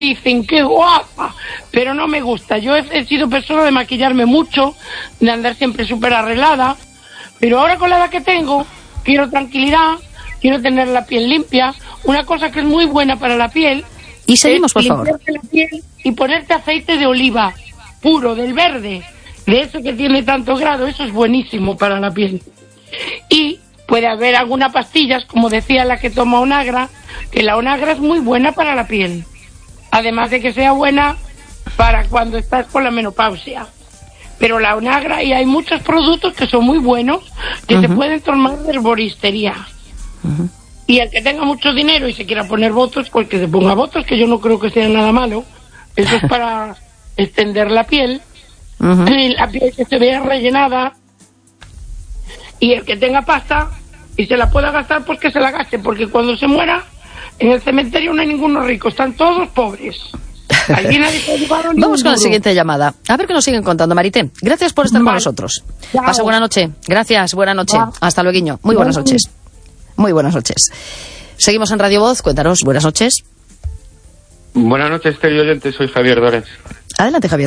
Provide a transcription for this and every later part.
dicen qué guapa, pero no me gusta. Yo he sido persona de maquillarme mucho, de andar siempre súper arreglada, pero ahora con la edad que tengo, quiero tranquilidad, quiero tener la piel limpia. Una cosa que es muy buena para la piel y seguimos, por favor, limpiarte la piel y ponerte aceite de oliva puro, del verde, de eso que tiene tanto grado. Eso es buenísimo para la piel. Y puede haber algunas pastillas, como decía la que toma Onagra, que la Onagra es muy buena para la piel, además de que sea buena para cuando estás con la menopausia. Pero la Onagra, y hay muchos productos que son muy buenos, que se pueden tomar de herboristería. Y el que tenga mucho dinero y se quiera poner botox, pues que se ponga botox, que yo no creo que sea nada malo. Eso es para extender la piel, y la piel que se vea rellenada. Y el que tenga pasta y se la pueda gastar, pues que se la gaste, porque cuando se muera, en el cementerio no hay ninguno rico, están todos pobres. Vamos con la siguiente llamada. A ver qué nos siguen contando, Marité. Gracias por estar con nosotros. Chao. Pasa buena noche. Gracias, buena noche. Hasta luego. Muy buenas noches. Muy buenas noches. Seguimos en Radio Voz. Cuéntanos, buenas noches. Buenas noches, querido oyente. Soy Javier Dórez. Adelante, Javier.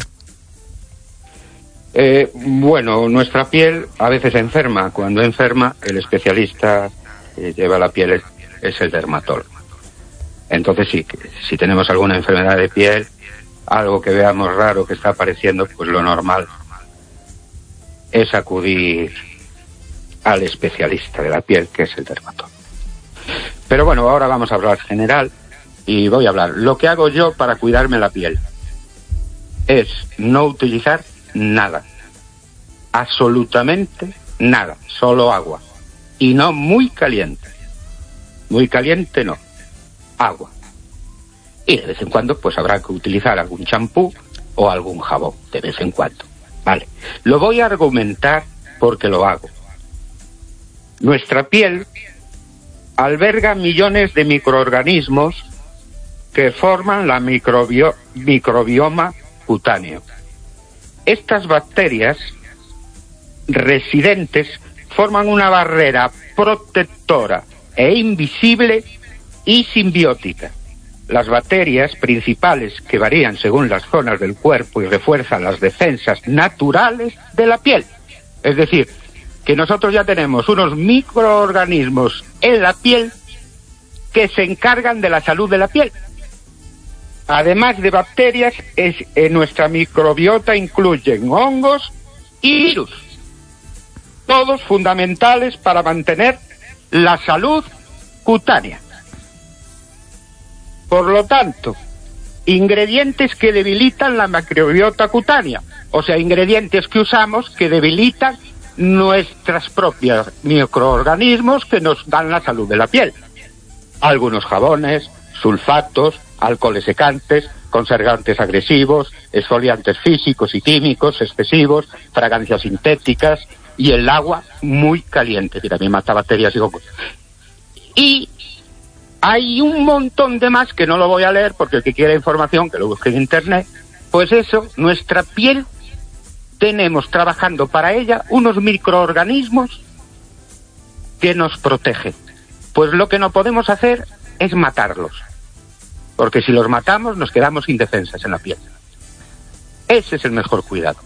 Bueno, nuestra piel a veces enferma. Cuando enferma, el especialista que lleva la piel es el dermatólogo. Entonces sí, si tenemos alguna enfermedad de piel, algo que veamos raro que está apareciendo, pues lo normal es acudir al especialista de la piel, que es el dermatólogo. Pero bueno, ahora vamos a hablar general y voy a hablar. Lo que hago yo para cuidarme la piel es no utilizar nada, absolutamente nada, solo agua, y no muy caliente no, agua. Y de vez en cuando pues habrá que utilizar algún champú o algún jabón, de vez en cuando. Vale, lo voy a argumentar porque lo hago. Nuestra piel alberga millones de microorganismos que forman la microbioma cutáneo. Estas bacterias residentes forman una barrera protectora e invisible y simbiótica. Las bacterias principales que varían según las zonas del cuerpo y refuerzan las defensas naturales de la piel. Es decir, que nosotros ya tenemos unos microorganismos en la piel que se encargan de la salud de la piel. Además de bacterias, en nuestra microbiota incluyen hongos y virus, todos fundamentales para mantener la salud cutánea. Por lo tanto, ingredientes que debilitan la microbiota cutánea, o sea, ingredientes que usamos que debilitan nuestras propias microorganismos que nos dan la salud de la piel. Algunos jabones, sulfatos, alcoholes secantes, conservantes agresivos, exfoliantes físicos y químicos excesivos, fragancias sintéticas y el agua muy caliente, que también mata bacterias y hongos. Y hay un montón de más que no lo voy a leer porque el que quiera información que lo busque en internet. Pues eso, nuestra piel tenemos trabajando para ella unos microorganismos que nos protegen. Pues lo que no podemos hacer es matarlos, porque si los matamos nos quedamos indefensas en la piel. Ese es el mejor cuidado.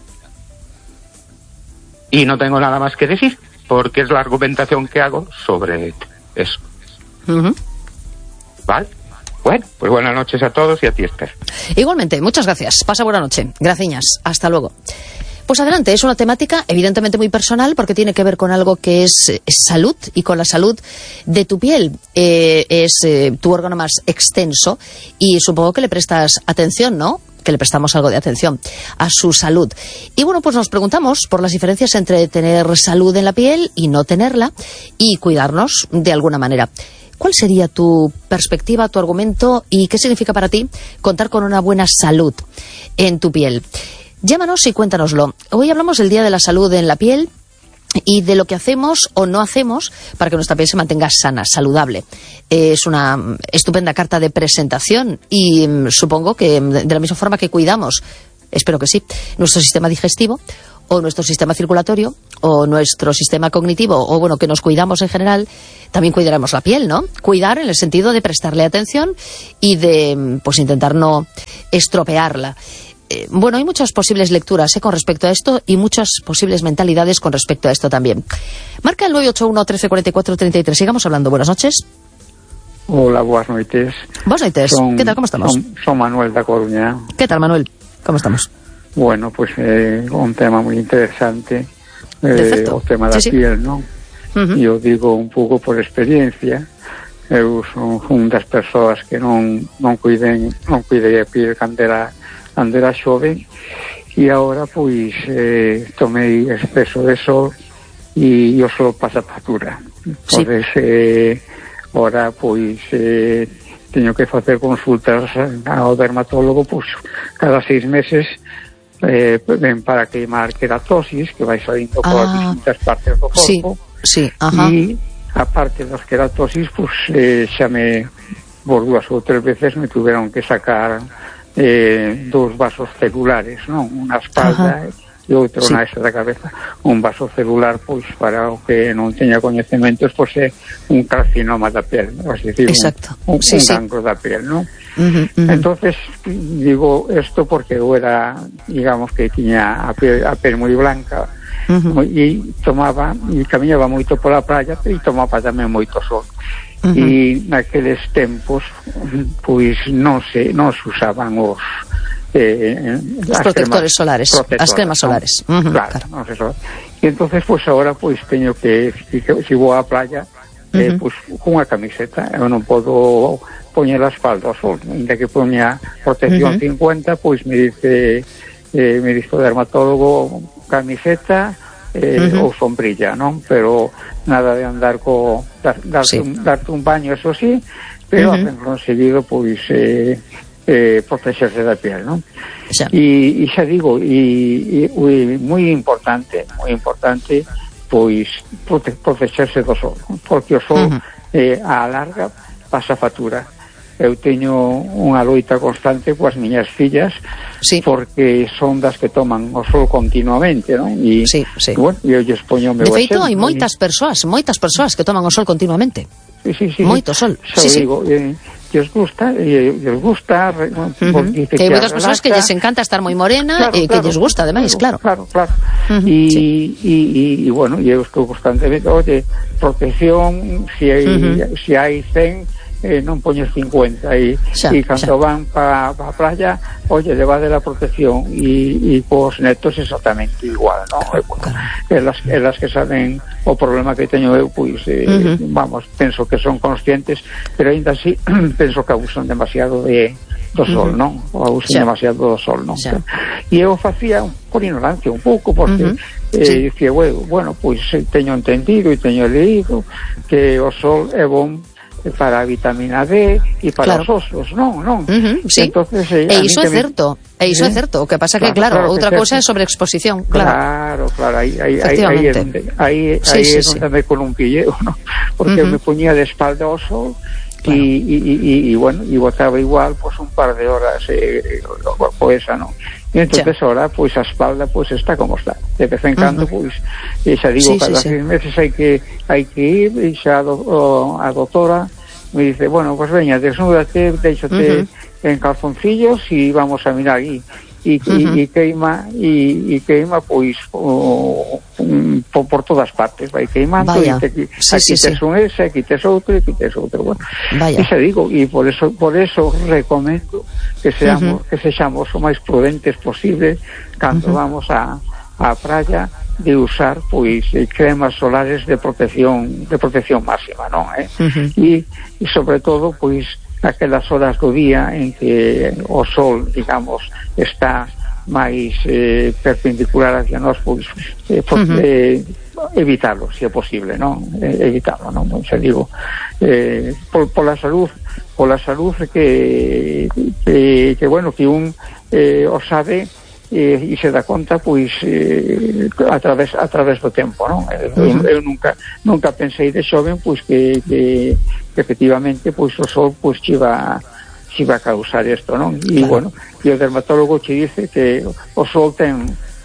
Y no tengo nada más que decir, porque es la argumentación que hago sobre eso. ¿Vale? Bueno, pues buenas noches a todos y a ti, Esther. Igualmente, muchas gracias. Pasa buena noche. Graciñas. Hasta luego. Pues adelante, es una temática evidentemente muy personal porque tiene que ver con algo que es salud y con la salud de tu piel. Es tu órgano más extenso y supongo que le prestas atención, ¿no? Que le prestamos algo de atención a su salud. Y bueno, pues nos preguntamos por las diferencias entre tener salud en la piel y no tenerla y cuidarnos de alguna manera. ¿Cuál sería tu perspectiva, tu argumento y qué significa para ti contar con una buena salud en tu piel? Llámanos y cuéntanoslo. Hoy hablamos del Día de la Salud en la Piel y de lo que hacemos o no hacemos para que nuestra piel se mantenga sana, saludable. Es una estupenda carta de presentación y supongo que de la misma forma que cuidamos, espero que sí, nuestro sistema digestivo, o nuestro sistema circulatorio, o nuestro sistema cognitivo, o bueno, que nos cuidamos en general, también cuidaremos la piel, ¿no? Cuidar en el sentido de prestarle atención y de, pues, intentar no estropearla. Bueno, hay muchas posibles lecturas con respecto a esto y muchas posibles mentalidades con respecto a esto también. Marca el 981 13 44 33. Sigamos hablando. Buenas noches. Hola, buenas noites. Buenas noites. ¿Qué tal? ¿Cómo estamos? Son Manuel da Coruña. ¿Qué tal, Manuel? ¿Cómo estamos? Bueno, pues un tema muy interesante. O tema da piel, ¿no? Eu digo un pouco por experiencia. Eu son das persoas que non cuidei a piel cando era xoven, e agora pois tomei exceso de sol e o sol pasa factura. Entonces agora pois teño que facer consultas ao dermatólogo pois cada 6 meses, ben para queimar queratosis que vai salindo por distintas partes do corpo. E a parte das queratosis pois xa me por 2 ou 3 veces me tuveron que sacar 2 vasos celulares, non? Unha espalda e outro na esa da cabeza. Un vaso celular, pois, para o que non teña coñecementos, pois é un carcinoma da piel, es decir, un cancro da piel, non? Entonces, digo esto porque eu era, digamos que tiña a piel moi blanca, e tomaba, e camiñaba moito pola praia, e tomaba tamén moito sol. E naqueles tempos pois non se usaban os protectores solares, as cremas solares. Claro. Non se usaban. E entonces pois agora pois teño que, se vou á playa, pois cunha camiseta, eu non podo poñer a espalda ao sol, ainda que poña protección 50, pois me dice o dermatólogo camiseta ou sombrilla, non? Pero nada de andar darte un baño, eso sí, pero hacenlo seguido, pois protexerse da piel, non? E xa digo, e moi importante, pois protexerse do sol, porque o sol á larga pasa factura. Eu teño unha loita constante coas miñas fillas, porque son das que toman o sol continuamente, non? E bueno, eu lles poño o meu exemplo. De feito, hai moitas persoas que toman o sol continuamente. Moito sol. Digo, lles gusta, porque que hai moitas persoas que lles encanta estar moi morena e que lles gusta, ademais, claro. E bueno, eu estou constantemente, oye, protección, se hai 100, non poñes 50, e cando van para a playa, oye, levade a protección, e cos netos exactamente igual, non? Elas que saben o problema que teño eu, pois vamos, penso que son conscientes, pero ainda así penso que abusan demasiado do sol, non? O abusan demasiado do sol, non? E eu facía por ignorancia un pouco, porque dicía, bueno, pois teño entendido e teño leído que o sol é bon para a vitamina D e para os osos, non? Entonces, iso é certo, é certo. O que pasa que, claro, outra cousa é sobreexposición, claro, aí é onde me columpilleo, non? Porque me poñía de espalda ao sol e bueno, e botaba igual pois un par de horas poesa, non? E entonces ahora pois a espalda pois está como está. De vez en cando pois xa digo, cada 6 meses hai que ir, e xa a doutora me dice, bueno, pues veña, desnúdate, déixate en calzoncillos e vamos a mirar aí. E queima pois por todas partes, vai queimando, e aquí tes un ese, aquí tes outro, bueno. E xa digo, e por eso recomendo que sexamos o máis prudentes posible cando vamos á praia, de usar pois cremas solares de protección máxima, non? E sobre todo pois aquelas horas do día en que o sol, digamos, está máis perpendicular hacia nós, pois evitarlo, se é posible, non? Evitarlo, non? Xa digo, pola salud que bueno, que un o sabe e se dá conta pois a través do tempo, non? Eu nunca pensei de xoven pois que efectivamente pois o sol pois chiva a causar isto, non? E bueno, e o dermatólogo che dice que o sol ten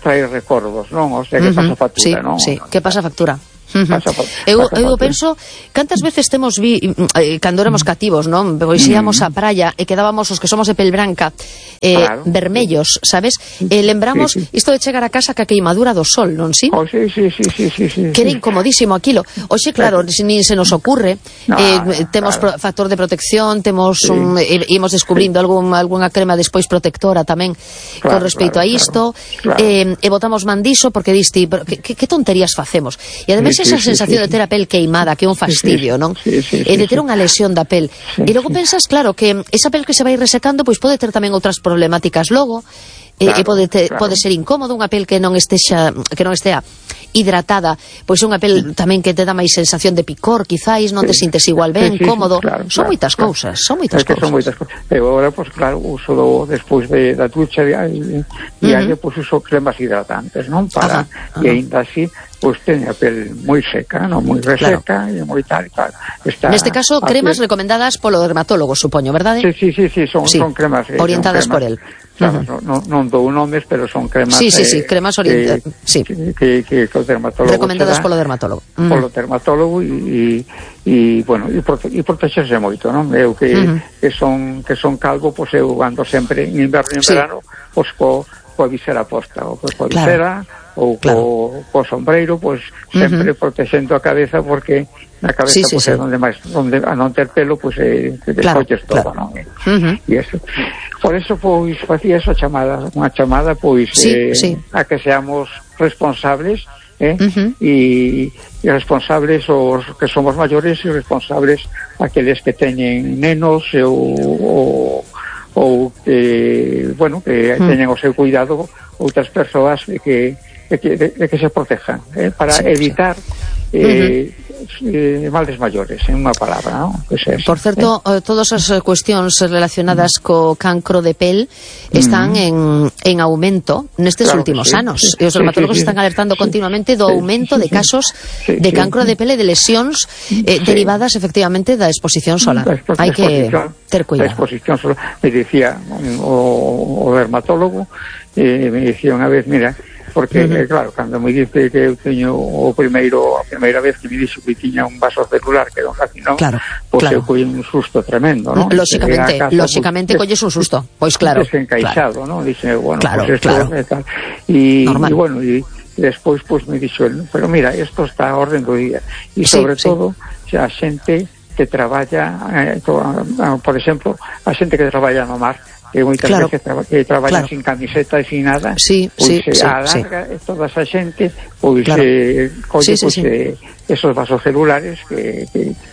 trae recordos, non? O sea, que pasa factura, non? Sí, que pasa factura. Eu penso, cantas veces temos cando éramos cativos, non? Pois íamos á praia e quedábamos os que somos de pel branca vermellos, sabes? Lembramos isto de chegar a casa ca queimadura do sol, non si? Sí. Que era incomodísimo aquilo. Oxe, claro, nin se nos ocurre, temos factor de protección, temos imos descubrindo algunha crema despois protectora tamén con respecto a isto, e botamos mandixo porque diste, que tonterías facemos. E ademais esa sensación de ter a pel queimada, que é un fastidio, non? E de ter unha lesión da pel. E logo pensas, claro, que esa pel que se vai resecando, pois pode ter tamén outras problemáticas logo, e pode ser incómodo, unha pel que non estea hidratada, pois unha pel tamén que te dá máis sensación de picor, quizáis, non te sintes igual ben, cómodo. Son moitas cousas, son moitas cousas. E agora, pois claro, uso despois da ducha diaria, pois uso cremas hidratantes, non? Para que ainda así pois teña a pel moi seca, non moi reseca e moi tal. Neste caso, cremas recomendadas polo dermatólogo, supoño, verdade? Sí, son cremas orientadas por el. Non dou nomes, pero son cremas cremas orientadas que o dermatólogo recomendadas polo dermatólogo. Polo dermatólogo e protexerse moito, non? Eu que son calvo, pois eu ando sempre en inverno e en verano, pois coa visera posta, ou coa visera ou co sombreiro, pois sempre protexendo a cabeza, porque na cabeza pois é onde a non ter pelo, pois te colles todo, non? E eso. Por eso pois facía esa chamada, unha chamada pois a que seamos responsables, e responsables os que somos maiores e responsables aqueles que teñen nenos ou que teñen o seu cuidado outras persoas que se protejan, para evitar males maiores, en unha palabra, non? Por certo, todas as cuestións relacionadas co cancro de pel están en aumento nestes últimos anos, e os dermatólogos están alertando continuamente do aumento de casos de cancro de pel e de lesións derivadas efectivamente da exposición solar. Hai que ter cuidado. A exposición solar, me dicía o dermatólogo, me dicía unha vez, mira, porque, claro, cando me dice que eu teño a primeira vez que me dixo que tiña un vaso celular que non carcinoma, pois eu coi un susto tremendo, non? Lóxicamente colles un susto, pois claro. Desencaixado, non? Dixe, bueno, pois isto é tal. E, bueno, e despois, pois, me dixo, pero mira, isto está a orden do día. E sobre todo, a xente que traballa, por exemplo, a xente que traballa no mar, que moitas veces que traballan sin camiseta e sin nada, pois alarga toda esa xente, pois colle esos vasos celulares que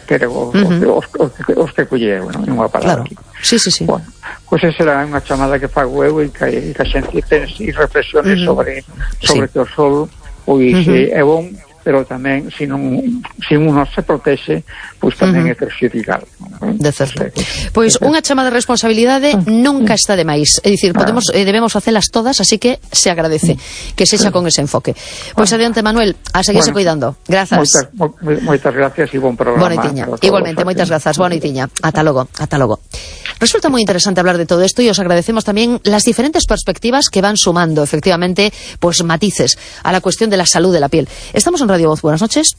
os que colleron, en unha palabra. Bueno, pois esa era unha chamada que fago eu, e que a xente ten reflexiones sobre que o sol pois é bon, pero tamén se uno se protexe, pois tamén é perxudicado. De certo. Pois unha chamada de responsabilidade nunca está de máis. É dicir, debemos facelas todas, así que se agradece que sexa con ese enfoque. Pois adiante, Manuel, a seguirse cuidando. Grazas. Moitas gracias e bon programa. Boa noitiña. Igualmente, moitas grazas. Boa noitiña. Ata logo. Resulta moi interesante hablar de todo isto, e os agradecemos tamén las diferentes perspectivas que van sumando, efectivamente, pues matices a la cuestión de la salud de la piel. Estamos en Radio Voz. Buenas noches.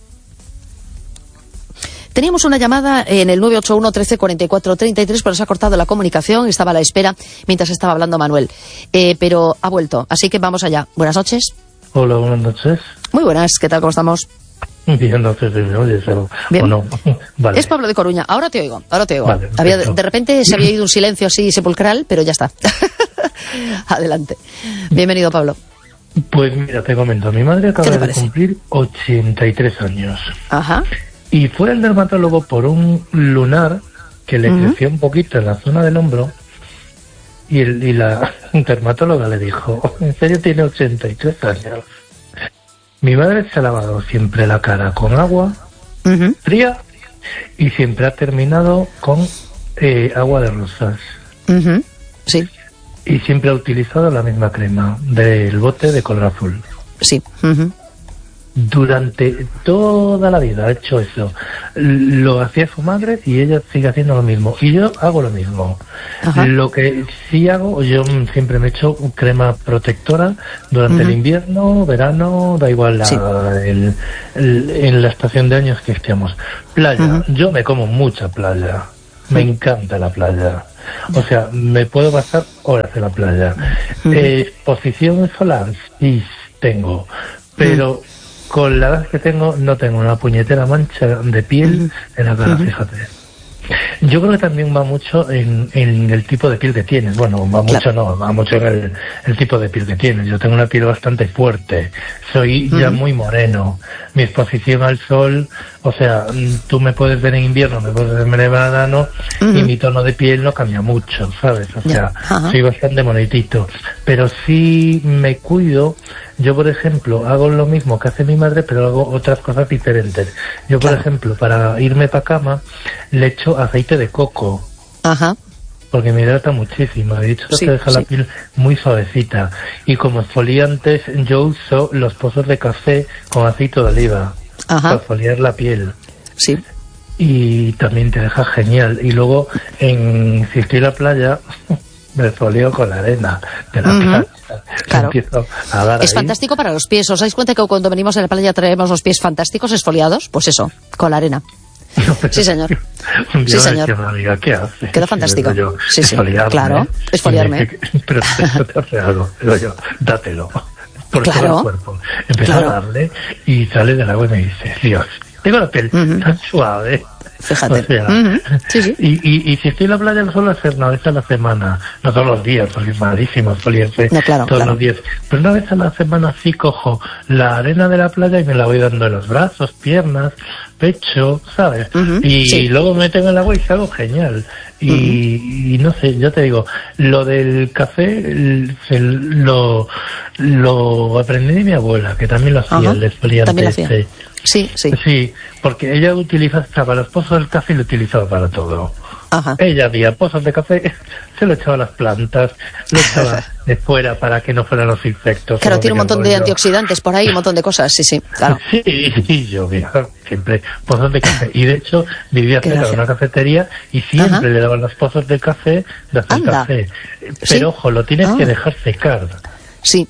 Teníamos una llamada en el 981 13 44 33, pero se ha cortado la comunicación. Estaba a la espera mientras estaba hablando Manuel, pero ha vuelto, así que vamos allá. Buenas noches. Hola, buenas noches. Muy buenas, ¿qué tal? ¿Cómo estamos? Bien, no sé si me oyes o no. Vale. Es Pablo de Coruña. Ahora te oigo. Vale, de repente se había ido un silencio así sepulcral, pero ya está. Adelante. Bienvenido, Pablo. Pues mira, te comento. Mi madre acaba de cumplir 83 años. Ajá. Y fue al dermatólogo por un lunar que le creció un poquito en la zona del hombro, y la dermatóloga le dijo, ¿en serio tiene 83 años? Mi madre se ha lavado siempre la cara con agua fría y siempre ha terminado con agua de rosas. Sí. Y siempre ha utilizado la misma crema del bote de color azul. Sí. durante toda la vida ha hecho eso. Lo hacía su madre y ella sigue haciendo lo mismo. Y yo hago lo mismo. Ajá. Lo que sí hago, yo siempre me echo crema protectora durante el invierno, verano, da igual en la estación de años que estemos. Playa, yo me como mucha playa. Me encanta la playa. O sea, me puedo pasar horas en la playa. Exposición solar, sí tengo. Pero con la edad que tengo, no tengo una puñetera mancha de piel en la cara, fíjate. Yo creo que también va mucho en el tipo de piel que tienes. Bueno, va mucho no, va mucho en el tipo de piel que tienes. Yo tengo una piel bastante fuerte, soy ya muy moreno. Mi exposición al sol, o sea, tú me puedes ver en invierno, me puedes ver en verano, y mi tono de piel no cambia mucho, ¿sabes? O sea, soy bastante monetito. Pero sí me cuido. Yo, por ejemplo, hago lo mismo que hace mi madre, pero hago otras cosas diferentes. Yo, por ejemplo, para irme para cama, le echo aceite de coco. Ajá. Porque me hidrata muchísimo. De hecho, te deja la piel muy suavecita. Y como exfoliantes, yo uso los pozos de café con aceite de oliva. Ajá. Para exfoliar la piel. Sí. Y también te deja genial. Y luego, si estoy en la playa... me exfolio con la arena de la playa. Claro. Es fantástico para los pies. ¿Os dais cuenta que cuando venimos a la playa traemos los pies fantásticos, esfoliados? Pues eso, con la arena. Sí, señor. Un día sí, señor. Me decía una amiga, ¿qué hace? Quedó fantástico. Yo, sí, claro, esfoliarme. Pero eso te hace algo. Pero yo, dátelo. Por todo el cuerpo. Empecé a darle y sale del agua y me dice, Dios, tengo la piel tan suave. Fíjate. O sea, y si estoy en la playa lo suelo hacer una vez a la semana, no todos los días, porque es malísimo exfoliarse todos los días, pero una vez a la semana sí cojo la arena de la playa y me la voy dando en los brazos, piernas, pecho, ¿sabes? Y luego me meto en el agua y salgo genial. Y no sé, yo te digo, lo del café lo aprendí de mi abuela, que también lo hacía, el exfoliante. Sí, porque ella utilizaba los pozos del café y lo utilizaba para todo. Ajá. Ella había pozos de café, se lo echaba a las plantas, lo echaba de fuera para que no fueran los insectos. Claro, tiene un montón de antioxidantes por ahí, un montón de cosas, claro. Sí, yo veía siempre pozos de café. Y de hecho, vivía cerca de una cafetería y siempre le daban los pozos de café de hacer café. Pero ojo, lo tienes que dejar secar. Sí.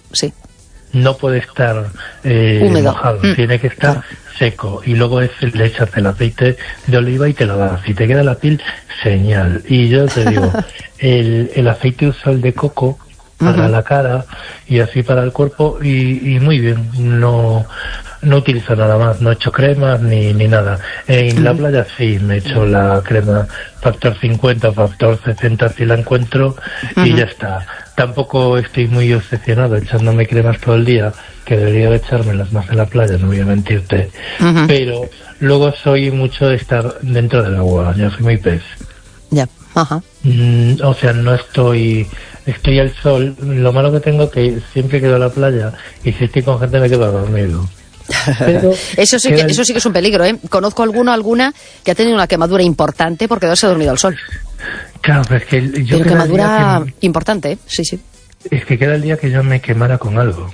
No puede estar húmedo, mojado, tiene que estar seco. Y luego le echas el aceite de oliva y te lo das. Si te queda la piel, señal. Y yo te digo, el aceite usa el de coco para la cara y así para el cuerpo y muy bien. No utilizo nada más, no he hecho cremas ni nada. En la playa sí me he hecho la crema factor 50 o factor 60 si la encuentro y ya está. Tampoco estoy muy obsesionado echándome cremas todo el día, que debería de echármelas más en la playa, no voy a mentirte. Pero luego soy mucho de estar dentro del agua, yo soy muy pez. Ya, ajá. O sea, no estoy al sol. Lo malo que tengo que siempre quedo a la playa y si estoy con gente me quedo dormido. Pero eso sí que es un peligro, ¿eh? Conozco alguna que ha tenido una quemadura importante por quedarse dormido al sol. Claro, pero es que yo... Pero quemadura importante, ¿eh? Sí. Es que queda el día que yo me quemara con algo.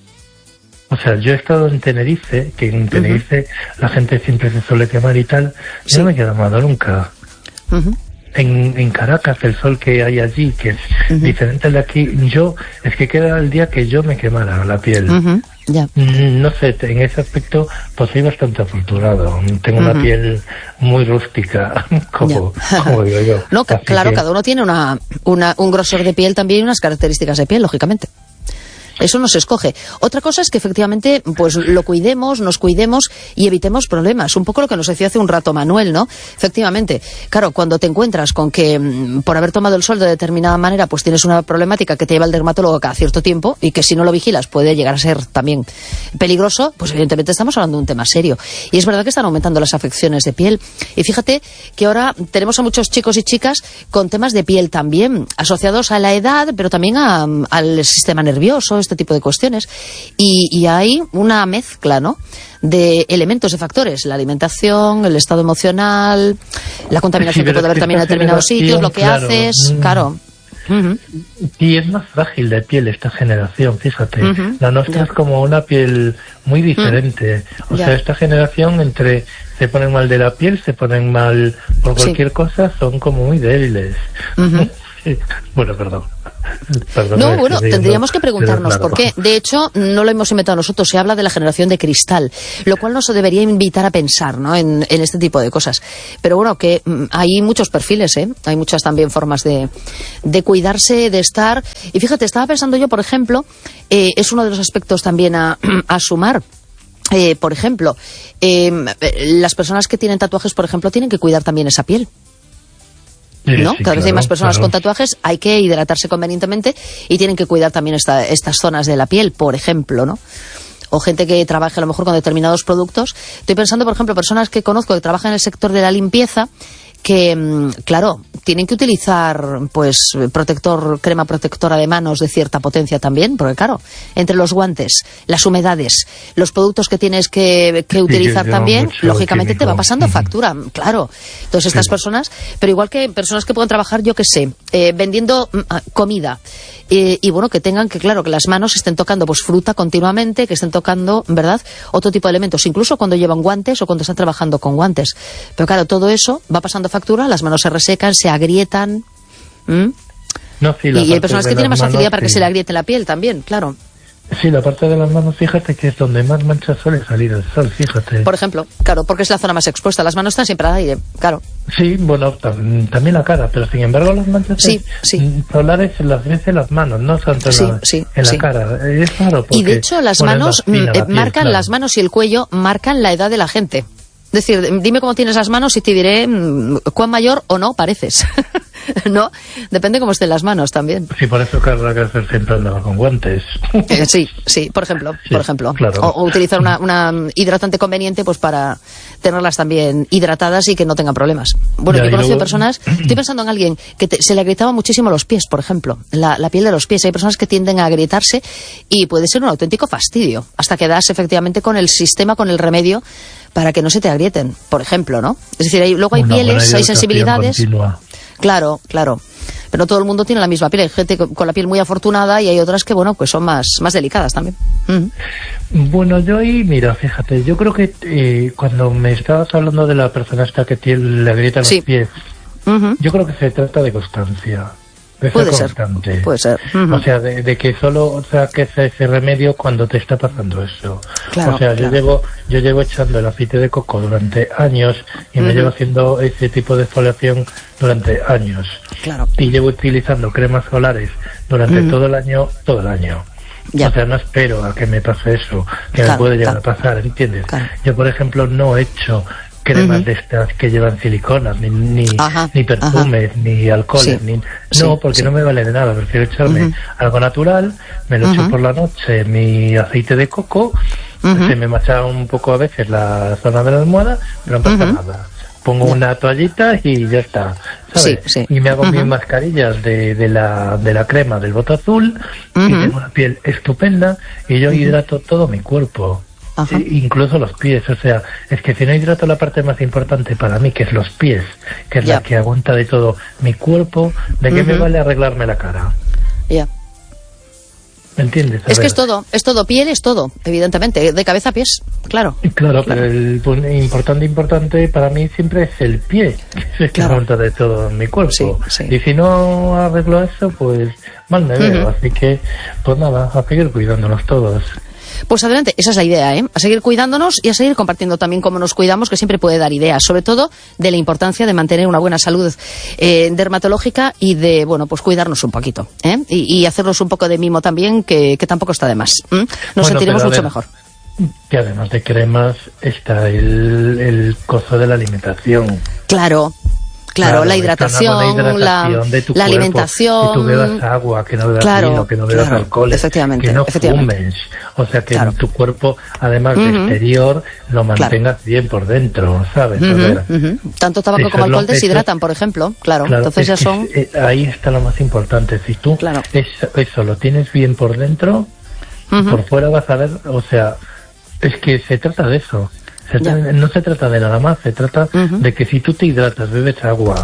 O sea, yo he estado en Tenerife, que en Tenerife la gente siempre se suele quemar y tal. Yo no me he quemado nunca. En Caracas, el sol que hay allí, que es diferente al de aquí, es que queda el día que yo me quemara la piel. No sé, en ese aspecto pues soy bastante afortunado. Tengo una piel muy rústica, como digo yo. No, claro, cada uno tiene un grosor de piel también y unas características de piel, lógicamente. Eso no se escoge. Otra cosa es que efectivamente pues nos cuidemos y evitemos problemas. Un poco lo que nos decía hace un rato Manuel, ¿no? Efectivamente, claro, cuando te encuentras con que por haber tomado el sol de determinada manera pues tienes una problemática que te lleva al dermatólogo cada cierto tiempo y que si no lo vigilas puede llegar a ser también peligroso, pues evidentemente estamos hablando de un tema serio. Y es verdad que están aumentando las afecciones de piel. Y fíjate que ahora tenemos a muchos chicos y chicas con temas de piel también, asociados a la edad, pero también al sistema nervioso, este tipo de cuestiones, y hay una mezcla, ¿no?, de elementos, de factores, la alimentación, el estado emocional, la contaminación que puede haber también en determinados sitios, lo que haces, claro. Y es más frágil de piel esta generación, fíjate. La nuestra es como una piel muy diferente. O sea, esta generación se ponen mal de la piel, se ponen mal por cualquier cosa, son como muy débiles. Bueno, perdón. No, bueno, tendríamos que preguntarnos por qué. De hecho, no lo hemos inventado nosotros, se habla de la generación de cristal, lo cual nos debería invitar a pensar, ¿no?, en este tipo de cosas. Pero bueno, que hay muchos perfiles, hay muchas también formas de cuidarse, de estar. Y fíjate, estaba pensando yo, por ejemplo, es uno de los aspectos también a sumar. Por ejemplo, las personas que tienen tatuajes, por ejemplo, tienen que cuidar también esa piel. ¿No? Sí, cada vez hay más personas con tatuajes, hay que hidratarse convenientemente y tienen que cuidar también estas zonas de la piel, por ejemplo, ¿no? O gente que trabaje a lo mejor con determinados productos. Estoy pensando, por ejemplo, personas que conozco que trabajan en el sector de la limpieza, que, claro, tienen que utilizar, pues, crema protectora de manos de cierta potencia también, porque claro, entre los guantes, las humedades, los productos que tienes que utilizar también, lógicamente te va pasando factura, claro. Entonces estas personas, pero igual que personas que puedan trabajar, yo qué sé, vendiendo comida, y bueno, que tengan que, claro, que las manos estén tocando pues fruta continuamente, que estén tocando, ¿verdad?, otro tipo de elementos, incluso cuando llevan guantes o cuando están trabajando con guantes. Pero claro, todo eso va pasando factura, las manos se resecan, se agrietan. No, sí, y hay personas que tienen más facilidad para que se le agriete la piel también, claro. Sí, la parte de las manos, fíjate que es donde más manchas suele salir el sol, fíjate. Por ejemplo, claro, porque es la zona más expuesta. Las manos están siempre al aire, claro. Sí, bueno, también la cara, pero sin embargo las manchas solares las ves en las manos, no tanto en la cara. Es raro porque, y de hecho las manos marcan, las manos y el cuello marcan la edad de la gente. Es decir, dime cómo tienes las manos y te diré cuán mayor o no pareces. ¿No? Depende cómo estén las manos también. Sí, por eso Carla Cáceres siempre andaba con guantes. Sí, por ejemplo. Claro. O utilizar una hidratante conveniente pues para tenerlas también hidratadas y que no tengan problemas. Bueno, yo he conocido personas, estoy pensando en alguien que se le agrietaban muchísimo los pies, por ejemplo, la piel de los pies. Hay personas que tienden a agrietarse y puede ser un auténtico fastidio, hasta que das efectivamente con el sistema, con el remedio, para que no se te agrieten, por ejemplo, ¿no? Es decir, luego hay pieles, hay sensibilidades. Continua. Claro. Pero no todo el mundo tiene la misma piel. Hay gente con la piel muy afortunada y hay otras que, bueno, pues son más delicadas también. Bueno, mira, fíjate, yo creo que cuando me estabas hablando de la persona esta que le agrieta los pies, yo creo que se trata de constancia. Puede ser. O sea, de que solo saques ese remedio cuando te está pasando eso. Claro, o sea, yo llevo echando el aceite de coco durante años y me llevo haciendo ese tipo de exfoliación durante años. Claro. Y llevo utilizando cremas solares durante todo el año. Ya. O sea, no espero a que me pase eso, que me puede llegar a pasar, ¿entiendes? Claro. Yo, por ejemplo, no he hecho cremas de estas que llevan siliconas, ni perfumes, ni alcoholes, porque no me vale de nada. Prefiero echarme algo natural, me lo echo por la noche, mi aceite de coco, se me macha un poco a veces la zona de la almohada, pero no pasa nada. Pongo una toallita y ya está, ¿sabes? Y me hago mis mascarillas de la crema del bote azul y tengo una piel estupenda y yo hidrato todo mi cuerpo. Incluso los pies, o sea, es que si no hidrato la parte más importante para mí, que es los pies, que es la que aguanta de todo mi cuerpo, ¿de qué me vale arreglarme la cara? ¿Me entiendes? Es que es todo, piel es todo, evidentemente, de cabeza a pies, claro. Claro, pero el importante para mí siempre es el pie, que es que aguanta de todo mi cuerpo. Y si no arreglo eso, pues mal me veo, así que, pues nada, a seguir cuidándonos todos. Pues adelante, esa es la idea, a seguir cuidándonos y a seguir compartiendo también cómo nos cuidamos, que siempre puede dar ideas, sobre todo de la importancia de mantener una buena salud dermatológica y de, bueno, pues cuidarnos un poquito, y hacernos un poco de mimo también, que tampoco está de más. Nos sentiremos mucho mejor. Que además de cremas está el costo de la alimentación. Claro, la hidratación, de tu la cuerpo, alimentación. Que tú bebas agua, que no bebas vino, que no bebas alcohol, que no fumes. O sea, que tu cuerpo, además de exterior, lo mantengas bien por dentro, ¿sabes? Tanto tabaco como alcohol deshidratan, por ejemplo. Claro, entonces ya son... ahí está lo más importante. Si tú eso lo tienes bien por dentro, por fuera vas a ver, o sea, es que se trata de eso. No se trata de nada más, se trata de que si tú te hidratas, bebes agua,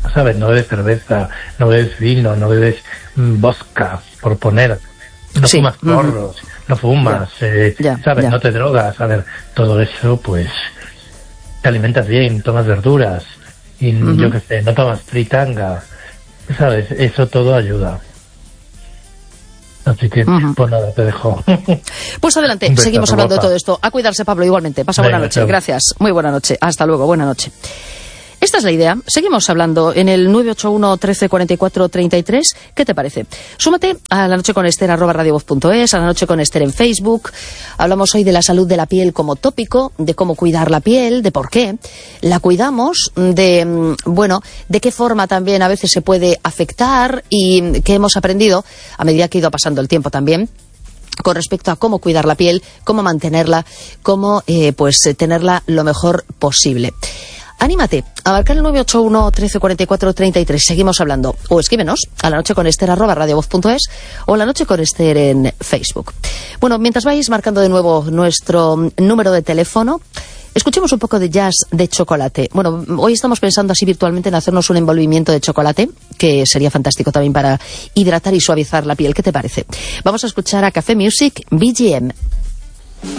¿sabes? No bebes cerveza, no bebes vino, no bebes vodka, por poner, no fumas porros, no fumas, ¿sabes? No te drogas, a ver, todo eso, pues, te alimentas bien, tomas verduras, y yo qué sé, no tomas fritanga, ¿sabes? Eso todo ayuda. Así que, pues nada, te dejo. Pues adelante, seguimos hablando de todo esto. A cuidarse, Pablo, igualmente. Pasa buena noche. Gracias. Muy buena noche. Hasta luego. Buena noche. Esta es la idea. Seguimos hablando en el 981 13 44 33. ¿Qué te parece? Súmate a La Noche con Ester @radiovoz.es, a La Noche con Ester en Facebook. Hablamos hoy de la salud de la piel como tópico, de cómo cuidar la piel, de por qué la cuidamos, de qué forma también a veces se puede afectar y qué hemos aprendido a medida que ha ido pasando el tiempo también, con respecto a cómo cuidar la piel, cómo mantenerla, cómo tenerla lo mejor posible. Anímate a marcar el 981 13 44 33. Seguimos hablando. O escríbenos a lanocheconester @radiovoz.es o La Noche con Ester en Facebook. Bueno, mientras vais marcando de nuevo nuestro número de teléfono, escuchemos un poco de jazz de chocolate. Bueno, hoy estamos pensando así virtualmente en hacernos un envolvimiento de chocolate, que sería fantástico también para hidratar y suavizar la piel. ¿Qué te parece? Vamos a escuchar a Café Music, BGM.